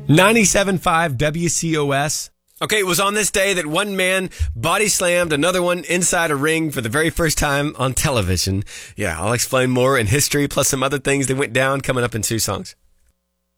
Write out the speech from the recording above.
97.5 WCOS. Okay, it was on this day that one man body slammed another one inside a ring for the very first time on television. Yeah, I'll explain more in history, plus some other things that went down coming up in 2 songs.